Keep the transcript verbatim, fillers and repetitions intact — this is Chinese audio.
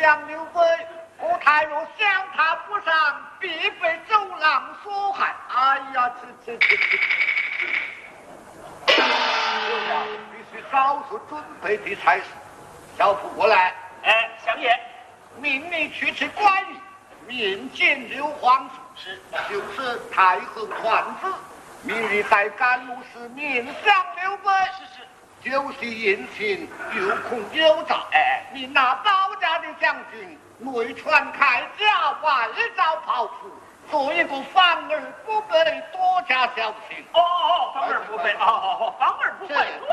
相刘备，我太若相他不上，必被周郎所害。哎呀，这这这这！有了，必须早做准备的才是。小仆过来。 哎，相爷， 命你去吃官吏，面见刘皇叔，是就是太后传旨。明日在甘露寺面向刘备， 是是。 酒席宴请，有空有诈。哎，你那包家的将军，内传铠甲，外招袍服，做一个防而不备，多加小心。 哦哦哦，防而不备，哦哦哦，防而不备，多